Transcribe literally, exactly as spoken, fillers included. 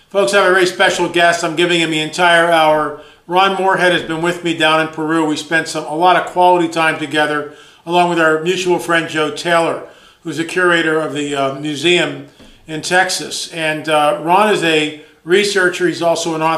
Folks, I have a very special guest. I'm giving him the entire hour. Ron Morehead has been with me down in Peru. We spent some a lot of quality time together, along with our mutual friend Joe Taylor, who's the curator of the uh, museum in Texas. And uh, Ron is a researcher. He's also an author.